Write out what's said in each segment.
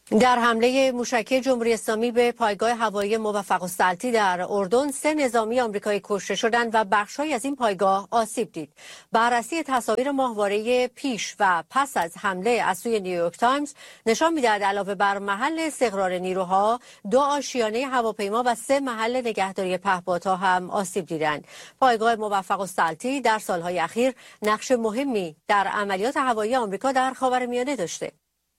در حمله موشکی جمهوری اسلامی به پایگاه هوایی موفق السلطی در اردن 3 نظامی آمریکایی کشته شدند و بخش‌هایی از این پایگاه آسیب دید. بررسی تصاویر ماهواره پیش و پس از حمله از سوی نیویورک تایمز نشان می‌دهد علاوه بر محل استقرار نیروها، 2 آشیانه هواپیما و 3 محل نگهداری پهپادها هم آسیب دیدند. پایگاه موفق السلطی در سال‌های اخیر نقش مهمی در عملیات هوایی آمریکا در خاورمیانه داشته.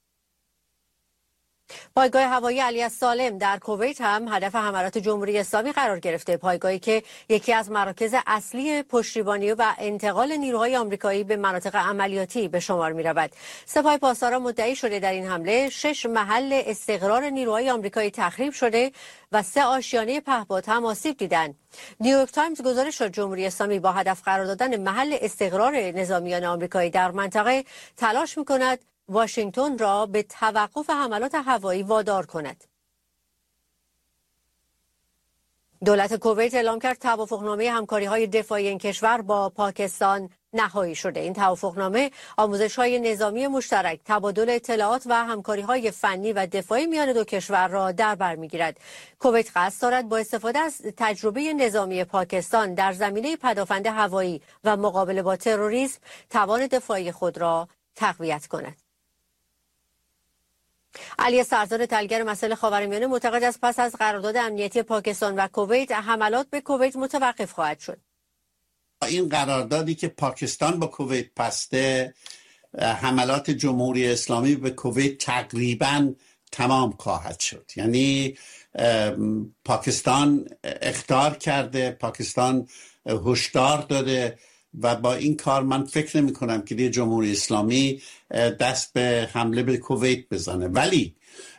پایگاه هوایی علی السالم در کویت هم هدف حملات جمهوری اسلامی قرار گرفته. پایگاهی که یکی از مراکز اصلی پشتیبانی و انتقال نیروهای آمریکایی به مناطق عملیاتی به شمار می رود. سپاه پاسداران مدعی شده در این حمله 6 محل استقرار نیروهای آمریکایی تخریب شده و 3 آشیانه پهپاد هم آسیب دیدند. نیویورک تایمز گزارش داد جمهوری اسلامی با هدف قرار دادن محل استقرار نظامیان آمریکایی در منطقه تلاش می کند واشنگتن را به توقف حملات هوایی وادار کند. دولت کویت اعلام کرد توافقنامه همکاری‌های دفاعی این کشور با پاکستان نهایی شده. این توافقنامه آموزش‌های نظامی مشترک، تبادل اطلاعات و همکاری‌های فنی و دفاعی میان دو کشور را در بر می‌گیرد. کویت قصد دارد با استفاده از تجربه نظامی پاکستان در زمینه پدافند هوایی و مقابله با تروریسم توان دفاعی خود را تقویت کند. علی سرزاد تحلیلگر مسائل خاورمیانه معتقد است پس از قرارداد امنیتی پاکستان و کویت حملات به کویت متوقف خواهد شد. این قراردادی که پاکستان با کویت بسته، حملات جمهوری اسلامی به کویت تقریبا تمام خواهد شد. یعنی پاکستان اخطار کرده، پاکستان هشدار داده و با این کار من فکر نمی کنم که جمهوری اسلامی دست به حمله به کویت بزنه. ولی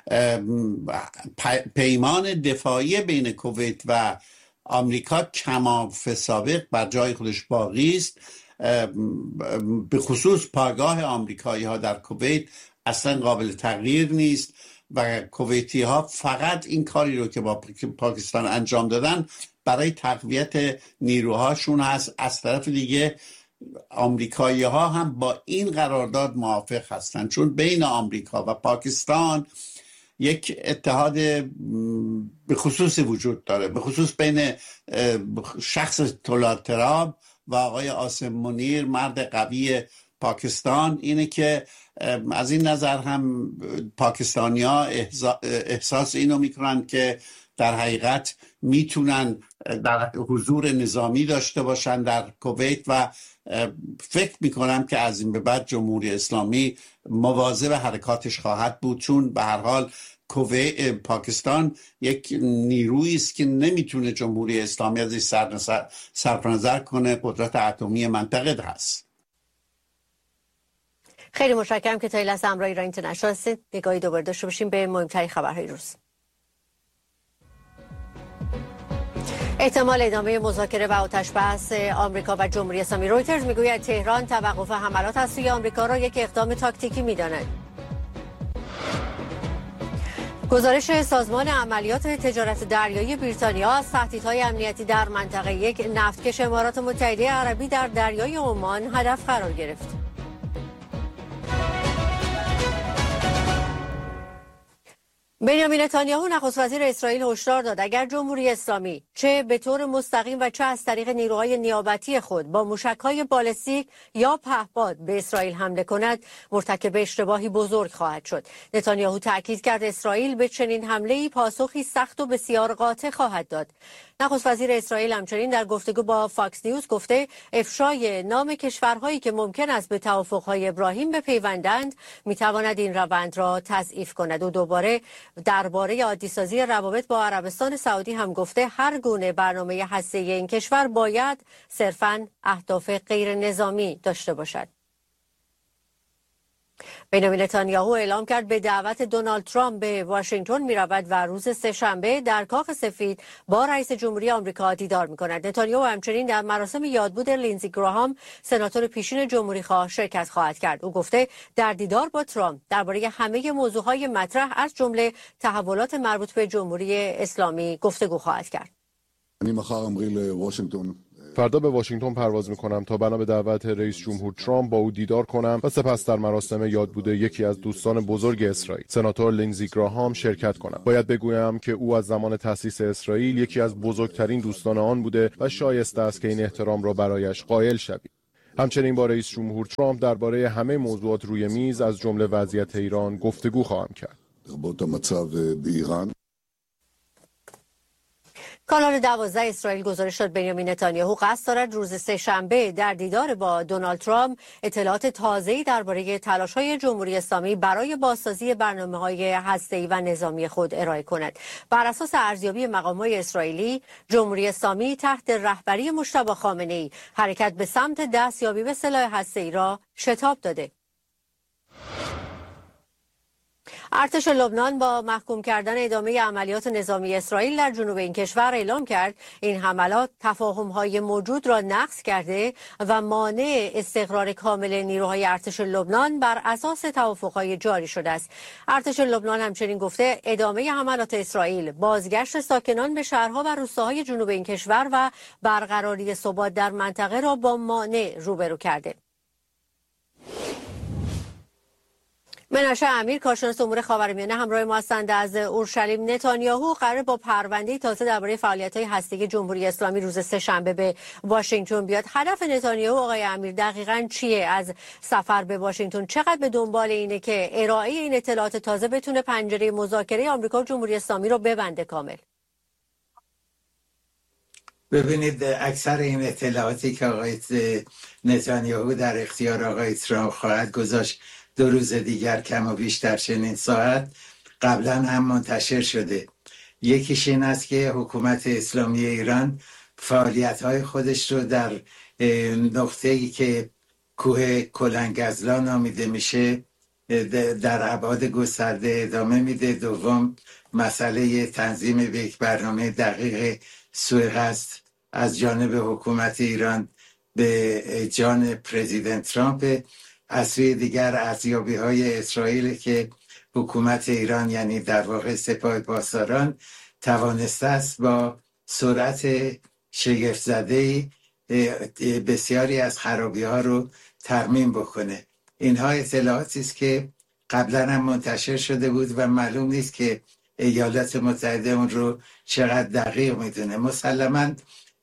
پیمان دفاعی بین کویت و آمریکا کما سابق بر جای خودش باقی است. به خصوص پایگاه آمریکایی ها در کویت اصلا قابل تغییر نیست و کویتی ها فقط این کاری رو که با پاکستان انجام دادن برای تقویت نیروهاشون هست. از طرف دیگه آمریکایی ها هم با این قرارداد موافق هستند، چون بین آمریکا و پاکستان یک اتحاد به خصوص وجود داره، به خصوص بین شخص طلاتراب و آقای عاصم منیر، مرد قوی پاکستان. اینه که از این نظر هم پاکستانی ها احساس اینو میکنن که در حقیقت میتونن در حضور نظامی داشته باشن در کویت و فکر میکنم که از این به بعد جمهوری اسلامی مواظب حرکاتش خواهد بود، چون به هر حال پاکستان یک نیرویی است که نمیتونه جمهوری اسلامی ازش صرف نظر کنه. قدرت اتمی منطقه هست. خیلی متشکرم که تا این لحظه همراه ایران اینترنشنال هستید. نگاهی دوباره داشته باشیم به مهمترین خبرهای روز. احتمال ادامه مذاکره و آتش‌بس آمریکا و جمهوری اسلامی. رویترز میگوید تهران توقف حملات از سوی آمریکا را یک اقدام تاکتیکی می‌داند. گزارش سازمان عملیات تجارت دریایی بریتانیا از تهدیدهای امنیتی در منطقه یک نفتکش امارات متحده عربی در دریای عمان هدف قرار گرفت. بنیامین نتانیاهو نخست وزیر اسرائیل هشدار داد اگر جمهوری اسلامی چه به طور مستقیم و چه از طریق نیروهای نیابتی خود با موشک‌های بالستیک یا پهپاد به اسرائیل حمله کند، مرتکب اشتباهی بزرگ خواهد شد. نتانیاهو تاکید کرد اسرائیل به چنین حمله‌ای پاسخی سخت و بسیار قاطع خواهد داد. نخست وزیر اسرائیل همچنین در گفتگو با فاکس نیوز گفته افشای نام کشورهایی که ممکن است به توافق‌های ابراهیم بپیوندند می‌تواند این روند را تضعیف کند. و دوباره درباره عادی‌سازی روابط با عربستان سعودی هم گفته هر گونه برنامه هسته‌ای این کشور باید صرفاً اهداف غیر نظامی داشته باشد. بنیامین نتانیاهو اعلام کرد به دعوت دونالد ترامپ به واشنگتن می‌رود و روز سه‌شنبه در کاخ سفید با رئیس جمهوری آمریکا دیدار می‌کند. نتانیاهو همچنین در مراسم یادبود لینزی گراهام سناتور پیشین جمهوری‌خواه شرکت خواهد کرد. او گفته در دیدار با ترامپ درباره همه موضوعهای مطرح از جمله تحولات مربوط به جمهوری اسلامی گفتگو خواهد کرد. אני מחר אמריא לוושינגטון فردا به واشنگتن پرواز میکنم تا بنا به دعوت رئیس جمهور ترامپ با او دیدار کنم و سپس در مراسم یادبود یکی از دوستان بزرگ اسرائیل، سناتور لینزی گراهام، شرکت کنم. باید بگویم که او از زمان تأسیس اسرائیل یکی از بزرگترین دوستان آن بوده و شایسته است که این احترام را برایش قائل شویم. همچنین با رئیس جمهور ترامپ درباره همه موضوعات روی میز از جمله وضعیت ایران گفتگو خواهم کرد. کانال 12 اسرائیل گزارش داد بنیامین نتانیاهو قصد دارد روز سه‌شنبه در دیدار با دونالد ترامپ اطلاعات تازه‌ای درباره تلاش‌های جمهوری اسلامی برای بازسازی برنامه‌های هسته‌ای و نظامی خود ارائه کند. بر اساس ارزیابی مقام‌های اسرائیلی، جمهوری اسلامی تحت رهبری مجتبی خامنه‌ای حرکت به سمت دستیابی به سلاح هسته‌ای را شتاب داده. ارتش لبنان با محکوم کردن ادامه عملیات نظامی اسرائیل در جنوب این کشور اعلام کرد این حملات تفاهم‌های موجود را نقض کرده و مانع استقرار کامل نیروهای ارتش لبنان بر اساس توافق‌های جاری شده است. ارتش لبنان همچنین گفته ادامه حملات اسرائیل بازگشت ساکنان به شهرها و روستاهای جنوب این کشور و برقراری ثبات در منطقه را با مانع روبرو کرده. مناشه امیر، کارشناس امور خاورمیانه، همراه ما هستند از اورشلیم. نتانیاهو قرار با پرونده تازه درباره فعالیت‌های هسته‌ای جمهوری اسلامی روز سه‌شنبه به واشنگتن بیاد. هدف نتانیاهو، آقای امیر، دقیقاً چیه از سفر به واشنگتن؟ چقدر به دنبال اینه که ارائه این اطلاعات تازه بتونه پنجره مذاکره آمریکا و جمهوری اسلامی رو ببنده کامل؟ ببینید، اکثر این اطلاعاتی که آقای نتانیاهو در اختیار آقای ترامپ خواهد گذاشت 2 روز دیگر کم و بیش در چنین ساعت قبلا هم منتشر شده. یکیش این است که حکومت اسلامی ایران فعالیت‌های خودش رو در نقطه‌ای که کوه کلنگزلا نامیده میشه در ابعاد گسترده ادامه میده. دوم، مسئله تنظیم به یک برنامه دقیق سوء قصد از جانب حکومت ایران به جان پرزیدنت ترامپ. از سوی دیگر ارزیابی‌های اسرائیل که حکومت ایران، یعنی در واقع سپاه پاسداران، توانسته است با سرعت شگفت‌زده‌ای بسیاری از خرابی‌ها رو ترمیم بکنه. اینها اطلاعاتی است که قبلا هم منتشر شده بود و معلوم نیست که ایالات متحده اون رو چقدر دقیق میدونه. مسلماً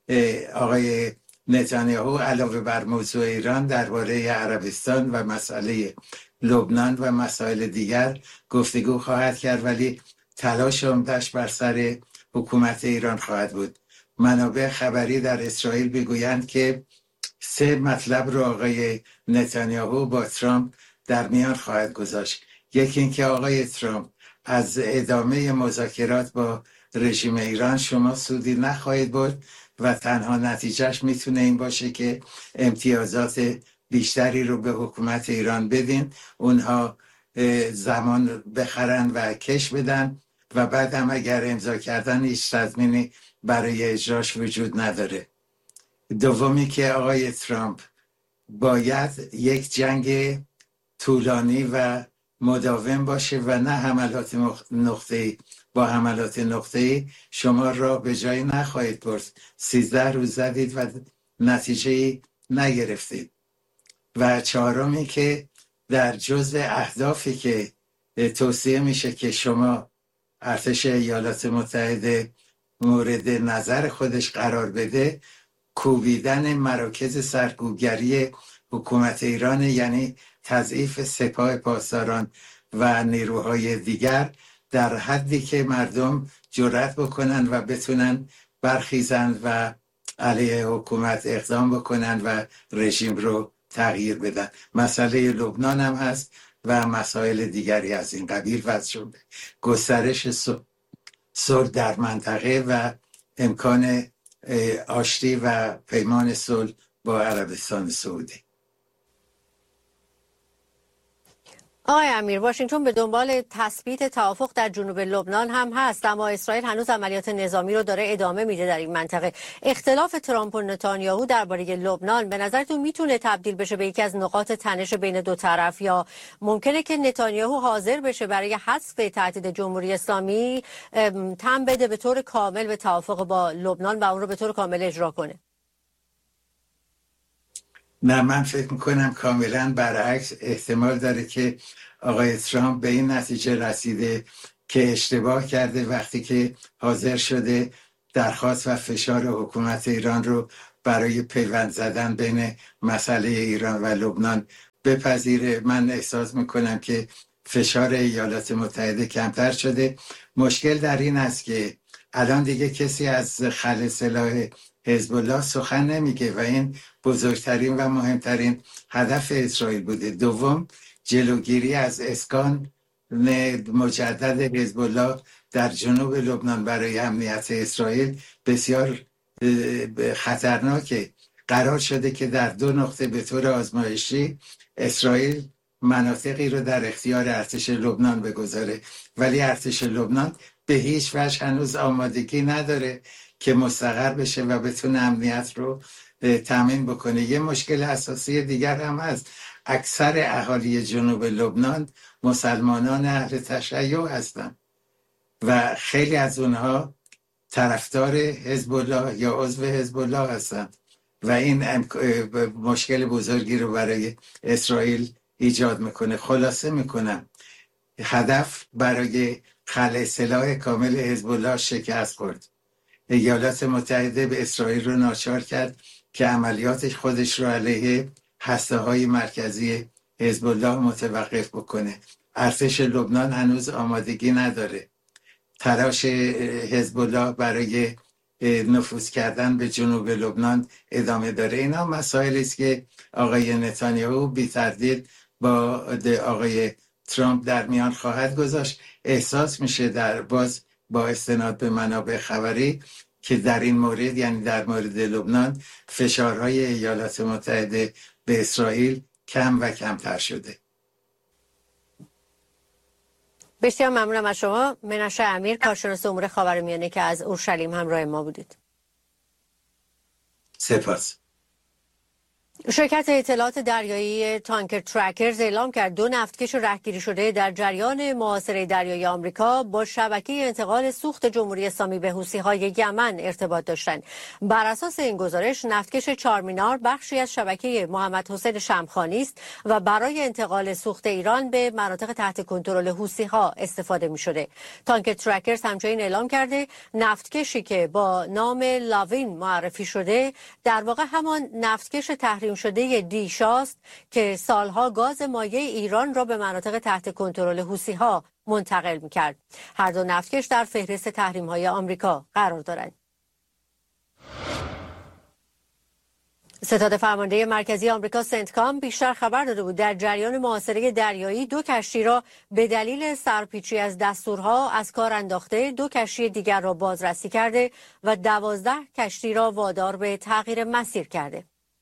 آقای نتانیاهو علاوه بر موضوع ایران درباره عربستان و مسئله لبنان و مسائل دیگر گفتگو خواهد کرد، ولی تلاش عمده‌اش بر سر حکومت ایران خواهد بود. منابع خبری در اسرائیل میگویند که 3 مطلب رو آقای نتانیاهو با ترامپ در میان خواهد گذاشت. یکی این که آقای ترامپ از ادامه مذاکرات با رژیم ایران شما سودی نخواهید برد و تنها نتیجهش میتونه این باشه که امتیازات بیشتری رو به حکومت ایران بدین، اونها زمان بخرن و کش بدن و بعد هم اگر امضا کردن هیچ تضمینی برای اجراش وجود نداره. دومی که آقای ترامپ باید یک جنگ طولانی و مداوم باشه و نه حملات نقطه‌ای. با حملات نقطه‌ای شما را به جایی نخواهید برد. 13 روز زدید و نتیجه نگرفتید. و چهارمی که در جزء اهدافی که توصیه میشه که شما ارتش ایالات متحده مورد نظر خودش قرار بده، کوبیدن مراکز سرکوبگری حکومت ایران، یعنی تضعیف سپاه پاسداران و نیروهای دیگر در حدی که مردم جرأت بکنن و بتونن برخیزن و علیه حکومت اقدام بکنن و رژیم رو تغییر بدن. مسئله لبنان هم هست و مسائل دیگری از این قبیل و گسترش صلح در منطقه و امکان آشتی و پیمان صلح با عربستان سعودی. آقای امیر، واشنگتن به دنبال تثبیت توافق در جنوب لبنان هم هست، اما اسرائیل هنوز عملیات نظامی رو داره ادامه میده در این منطقه. اختلاف ترامپ و نتانیاهو درباره لبنان به نظرتون میتونه تبدیل بشه به یکی از نقاط تنش بین دو طرف، یا ممکنه که نتانیاهو حاضر بشه برای حذف تهدید جمهوری اسلامی تن بده به طور کامل به توافق با لبنان و اون رو به طور کامل اجرا کنه؟ نه، من فکر میکنم کاملا برعکس. احتمال داره که آقای ترامپ به این نتیجه رسیده که اشتباه کرده وقتی که حاضر شده درخواست و فشار حکومت ایران رو برای پیوند زدن بین مسئله ایران و لبنان بپذیره. من احساس میکنم که فشار ایالات متحده کمتر شده. مشکل در این است که الان دیگه کسی از خلع سلاح حزب الله سخن نمیگه و این بزرگترین و مهمترین هدف اسرائیل بوده. دوم، جلوگیری از اسکان مجدد حزب الله در جنوب لبنان برای امنیت اسرائیل بسیار خطرناکه. قرار شده که در 2 نقطه به طور آزمایشی اسرائیل مناطقی رو در اختیار ارتش لبنان بگذاره، ولی ارتش لبنان به هیچ وجه هنوز آمادگی نداره که مستقر بشه و بتونه امنیت رو تامین بکنه. یه مشکل اساسی دیگر هم هست. اکثر اهالی جنوب لبنان مسلمانان اهل تشیع هستن و خیلی از اونها طرفدار حزب الله یا عضو حزب الله هستن و این مشکل بزرگی رو برای اسرائیل ایجاد میکنه. خلاصه میکنم هدف برای خلع سلاح کامل حزب الله شکست خورد. ایالات متحده به اسرائیل رو ناچار کرد که عملیات خودش رو علیه هسته‌های مرکزی حزب الله متوقف بکنه. ارتش لبنان هنوز آمادگی نداره. تلاش حزب الله برای نفوذ کردن به جنوب لبنان ادامه داره. اینا مسائلی است که آقای نتانیاهو بی تردید با آقای ترامپ در میان خواهد گذاشت. احساس میشه با استناد به منابع خبری که در این مورد، یعنی در مورد لبنان، فشارهای ایالات متحده به اسرائیل کم و کمتر شده. بسیار ممنونم از شما منشه امیر، کارشناس امور خاورمیانه که از اورشلیم همراه ما بودید. سپاس. شرکت اطلاعات دریایی تانکر ترکرز اعلام کرد 2 نفتکش رهگیری شده در جریان محاصره دریایی آمریکا با شبکه انتقال سوخت جمهوری اسلامی به حوثی‌های یمن ارتباط داشتند. بر اساس این گزارش نفتکش چارمینار بخشی از شبکه محمد حسین شمخانی است و برای انتقال سوخت ایران به مناطق تحت کنترل حوثی‌ها استفاده می‌شده. تانکر ترکرز همچنین اعلام کرده نفتکشی که با نام لاوین معرفی شده در واقع همان نفتکش تحریم شده دیشاست که سالها گاز مایع ایران را به مناطق تحت کنترل حوثی‌ها منتقل می‌کرد. هر 2 نفتکش در فهرست تحریم‌های آمریکا قرار دارند. ستاد فرمانده مرکزی آمریکا سنتکام بیشتر خبر داده بود در جریان محاصره دریایی 2 کشتی را به دلیل سرپیچی از دستورها از کار انداخته، 2 کشتی دیگر را بازرسی کرده و 12 کشتی را وادار به تغییر مسیر کرده.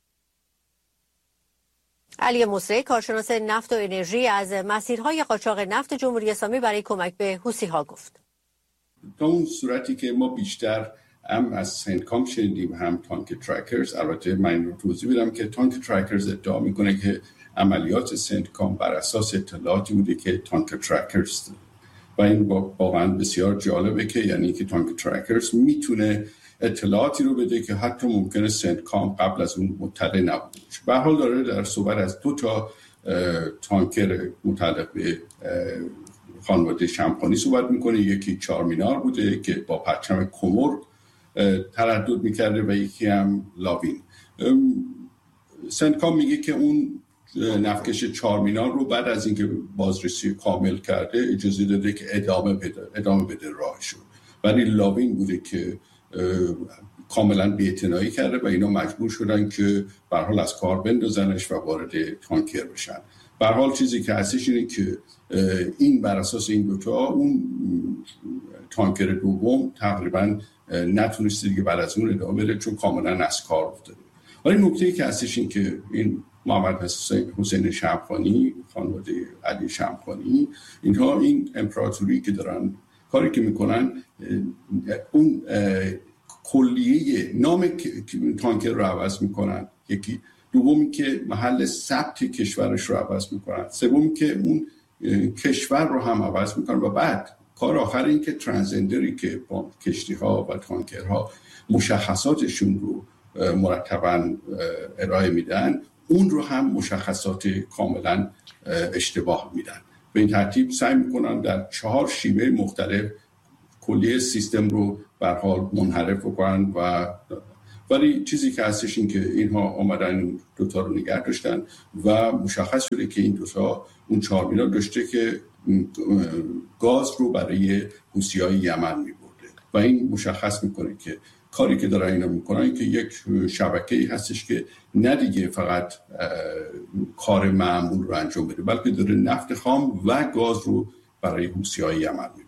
علی مصری، کارشناس نفت و انرژی، از مسیرهای قاچاق نفت جمهوری اسلامی برای کمک به حوثی‌ها گفت. تا اون صورتی که ما بیشتر هم از سنتکام شنیدیم هم تانکر ترکرز، البته من رو توضیح بدم که تانکر ترکرز ادعا میکنه که عملیات سنتکام بر اساس اطلاعاتی بوده که تانکر ترکرز و این واقعا بسیار جالبه که یعنی که تانکر ترکرز میتونه اطلاعاتی رو بده که حتی ممکنه سنتکام قبل از اون مطلع نبوده. به هر حال داره در صحبت از 2 تا تانکر متعلق به خانواده شمخانی صحبت میکنه. یکی چارمینار بوده که با پرچم کومور تردد میکرده و یکی هم لاوین. سنتکام میگه که اون نفتکش چارمینار رو بعد از اینکه بازرسی کامل کرده اجازه داده که ادامه بده راهشو، ولی لاوین بوده که کاملا بی‌اعتنایی کرده و اینا مجبور شدن که به هر حال از کار بندازنش و وارد تانکر بشن. به هر حال چیزی که هستش اینه که این بر اساس این 2 تا اون تانکر دوم تقریبا نتونسته دیگه بعد از اون ادامه بده چون کاملا از کار افتاده. ولی نکته‌ای که هستش این که این محمد حسین شمخانی، خانواده علی شمخانی، اینها این امپراتوری که دارن کاری که میکنن اون کلیه نام تانکر رو عوض میکنن، یکی دومی که محل ثبت کشورش رو عوض میکنن، سومی که اون کشور رو هم عوض میکنن و بعد کار آخر این که ترانزندری که با کشتی ها و تانکرها مشخصاتشون رو مرتباً ارائه میدن اون رو هم مشخصات کاملا اشتباه میدن. به این ترتیب سعی میکنن در 4 شیوه مختلف کلیه سیستم رو به هر حال منحرف کنن ولی چیزی که هستش این که اینها آمدن دوتا رو نگه داشتن و مشخص شده که این دوتا اون 4 میلیارد داشته که گاز رو برای حوثی‌های یمن میبرده و این مشخص میکنه که کاری که دارن اینا میکنن که یک شبکه‌ای هستش که نه دیگه فقط کار معمول رو انجام بده بلکه داره نفت خام و گاز رو برای حوثی‌های یمن میبرده.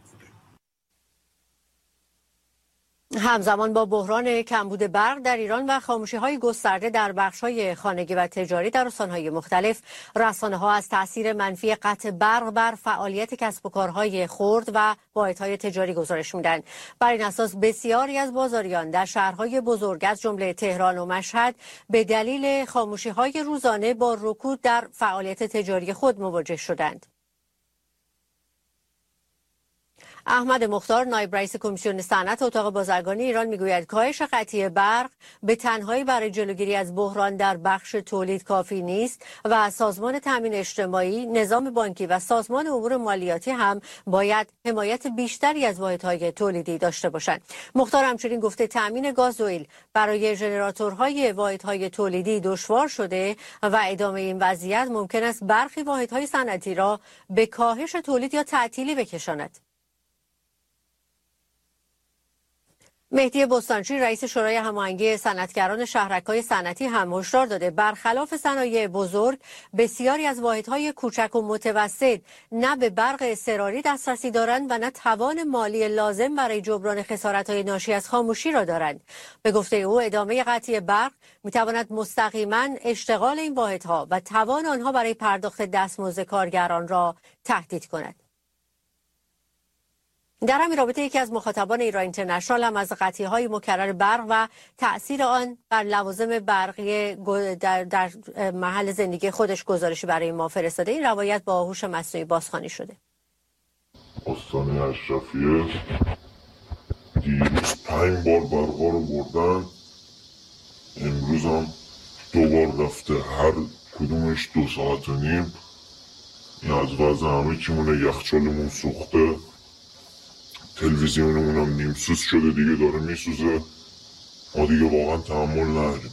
همزمان با بحران کمبود برق در ایران و خاموشی‌های گسترده در بخش‌های خانگی و تجاری در استان‌های مختلف، رسانه‌ها از تأثیر منفی قطع برق بر فعالیت کسب و کارهای خرد و واحدهای تجاری گزارش می‌دهند. بر این اساس بسیاری از بازاریان در شهرهای بزرگ از جمله تهران و مشهد به دلیل خاموشی‌های روزانه با رکود در فعالیت تجاری خود مواجه شدند. احمد مختار، نایب رئیس کمیسیون صنعت اتاق بازرگانی ایران میگوید کاهش قطعی برق به تنهایی برای جلوگیری از بحران در بخش تولید کافی نیست و سازمان تامین اجتماعی، نظام بانکی و سازمان امور مالیاتی هم باید حمایت بیشتری از واحدهای تولیدی داشته باشند. مختار همچنین گفته تامین گازوئیل برای ژنراتورهای واحدهای تولیدی دشوار شده و ادامه این وضعیت ممکن است برخی واحدهای صنعتی را به کاهش تولید یا تعطیلی بکشاند. مهدی بستانچی، رئیس شورای هماهنگی صنعتگران شهرک‌های صنعتی هم هشدار داده برخلاف صنایع بزرگ، بسیاری از واحدهای کوچک و متوسط نه به برق اضطراری دسترسی دارند و نه توان مالی لازم برای جبران خسارت‌های ناشی از خاموشی را دارند. به گفته او ادامه قطعی برق می‌تواند مستقیما اشتغال این واحدها و توان آنها برای پرداخت دستمزد کارگران را تهدید کند. در همین رابطه یکی از مخاطبان ایران اینترنشنال هم از قطعی‌های مکرر برق و تأثیر آن بر لوازم برقی در محل زندگی خودش گزارشی برای ما فرستاده. این روایت با هوش مصنوعی بازخوانی شده. استان اشرفیه دیروز 5 بار برقا رو بردن، امروز هم 2 بار رفته، هر کدومش 2 ساعت و نیم. این از وضع همه چیمونه، یخچالمون سوخته، تلویزیونمون هم نیم سوز شده دیگه، داره میسوزه، ما دیگه واقعا تحمل نداریم.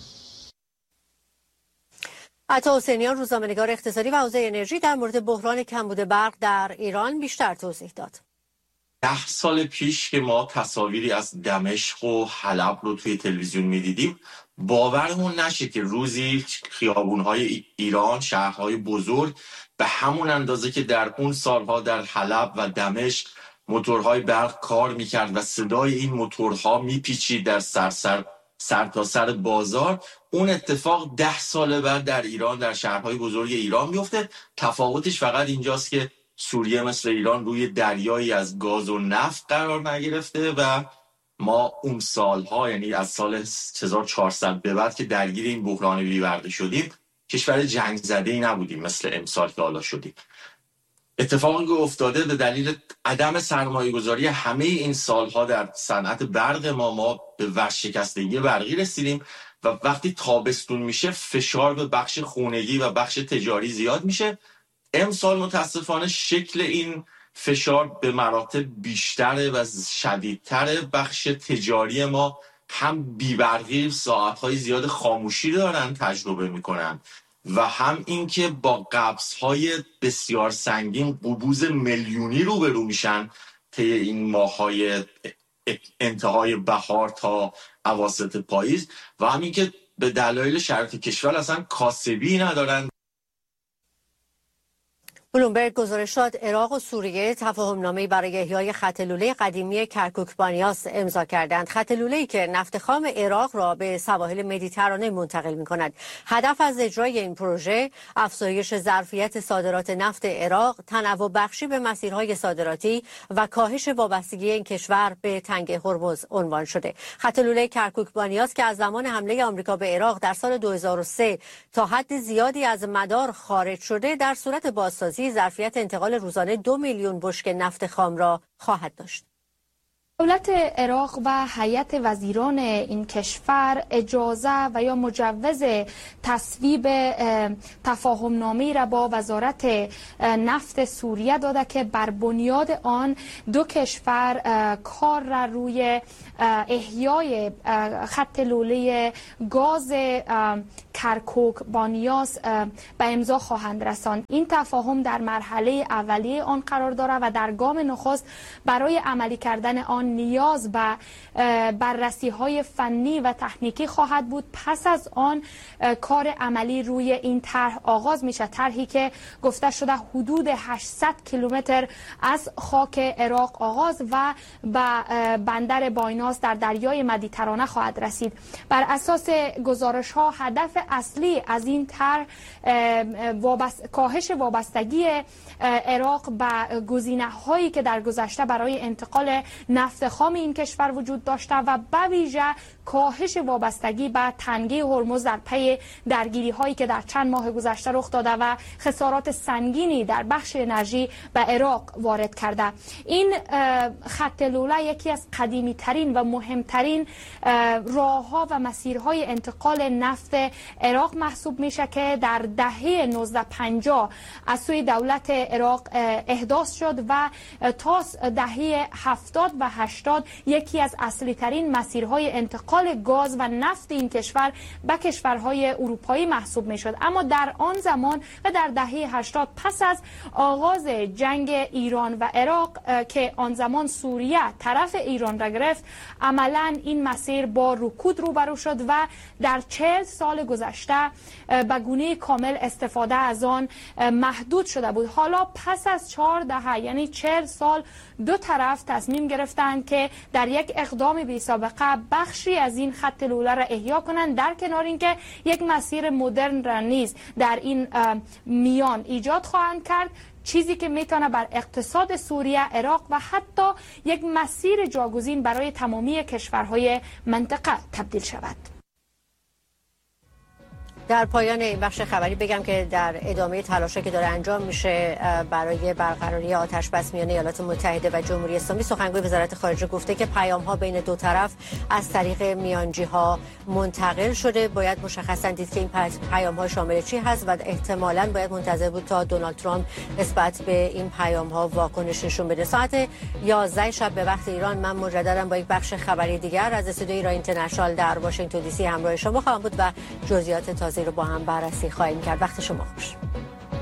عطا حسینیان، روزنامه‌نگار اقتصادی و حوزه انرژی، در مورد بحران کمبود برق در ایران بیشتر توضیح داد. 10 سال پیش که ما تصاویری از دمشق و حلب رو توی تلویزیون میدیدیم، باورمون نشه که روزی خیابون‌های ایران، شهرهای بزرگ، به همون اندازه که در اون سالها در حلب و دمشق موتورهای برق کار میکرد و صدای این موتورها میپیچید در سر بازار، اون اتفاق 10 سال بعد در ایران، در شهرهای بزرگ ایران میفته. تفاوتش فقط اینجاست که سوریه مثل ایران روی دریایی از گاز و نفت قرار نگرفته و ما اون سالها، یعنی از سال 1400 به بعد که درگیر این بحران بی‌برقی شدیم، کشور جنگ زده‌ای نبودیم مثل امسال که حالا شدیم. اتفاقی که افتاده به دلیل عدم سرمایه‌گذاری همه این سالها در صنعت برق ما به ورشکستگی برقی رسیدیم و وقتی تابستون میشه فشار به بخش خونگی و بخش تجاری زیاد میشه. امسال متاسفانه شکل این فشار به مراتب بیشتره و شدیدتره. بخش تجاری ما هم بی‌برقی، ساعت‌های زیاد خاموشی دارن تجربه میکنن و هم اینکه با قبض‌های بسیار سنگین، قبوز میلیونی روبرو میشن طی این ماه‌های انتهای بهار تا اواسط پاییز و همین که به دلایل شرایط کشور اصلا کاسبی ندارن. بلومبرگ گزارش داد عراق و سوریه تفاهم‌نامه‌ای برای احیای خط لوله قدیمی کرکوک بانیاس امضا کردند. خط لوله‌ای که نفت خام عراق را به سواحل مدیترانه منتقل می‌کند. هدف از اجرای این پروژه افزایش ظرفیت صادرات نفت عراق، تنوع بخشی به مسیرهای صادراتی و کاهش وابستگی این کشور به تنگ هرمز عنوان شده. خط لوله کرکوک بانیاس که از زمان حمله آمریکا به عراق در سال 2003 تا حد زیادی از مدار خارج شده، در صورت بازسازی ظرفیت انتقال روزانه 2 میلیون بشکه نفت خام را خواهد داشت. دولت عراق و هیئت وزیران این کشور اجازه و یا مجوز تصویب تفاهم‌نامه‌ای را با وزارت نفت سوریه داده که بر بنیاد آن دو کشور کار را روی احیای خط لوله گاز کرکوک با نیاز به امضا خواهند رساند. این تفاهم در مرحله اولیه آن قرار دارد و در گام نخست برای عملی کردن آن نیاز به بررسی‌های فنی و تکنیکی خواهد بود. پس از آن کار عملی روی این طرح آغاز میشه، طرحی که گفته شده حدود 800 کیلومتر از خاک عراق آغاز و به بندر بایناس در دریای مدیترانه خواهد رسید. بر اساس گزارش‌ها هدف اصلی از این طرح کاهش وابستگی عراق به گزینه‌هایی که در گذشته برای انتقال نفت خام این کشور وجود داشته و به ویژه کاهش وابستگی به تنگه هرمز در پی درگیری‌هایی که در چند ماه گذشته رخ داده و خسارات سنگینی در بخش انرژی به عراق وارد کرده. این خط لوله یکی از قدیمی‌ترین و مهمترین راه‌ها و مسیرهای انتقال نفت عراق محسوب میشه که در دهه 1950 از سوی دولت عراق احداث شد و تا دهه 70 و 80 یکی از اصلی ترین مسیرهای انتقال گاز و نفت این کشور به کشورهای اروپایی محسوب می شد. اما در آن زمان و در دهه 80 پس از آغاز جنگ ایران و عراق که آن زمان سوریه طرف ایران را گرفت، عملا این مسیر با رکود روبرو شد و در 40 سال گذشته به گونه کامل استفاده از آن محدود شده بود. حالا پس از 4 دهه یعنی 40 سال دو طرف تصمیم گرفتند که در یک اقدام بی سابقه بخشی از این خط لوله را احیا کنند، در کنار اینکه یک مسیر مدرن را نیز در این میان ایجاد خواهند کرد، چیزی که میتونه بر اقتصاد سوریه، عراق و حتی یک مسیر جاگزین برای تمامی کشورهای منطقه تبدیل شود. در پایان این بخش خبری بگم که در ادامه تلاشی که داره انجام میشه برای برقراری آتش بس میان ایالات متحده و جمهوری اسلامی، سخنگوی وزارت خارجه گفته که پیام‌ها بین دو طرف از طریق میانجی‌ها منتقل شده. باید مشخصاً دید که این پیام‌ها شامل چی هست و احتمالاً باید منتظر بود تا دونالد ترامپ نسبت به این پیام‌ها واکنش نشون بده. ساعت 11 شب به وقت ایران من مجدداً با یک بخش خبری دیگر از استودیوی ایران اینترنشنال در واشنگتن دی سی همراه شما خواهم بود و جزئیات تازه رو با هم بررسی خواهیم کرد. وقت شما خوش.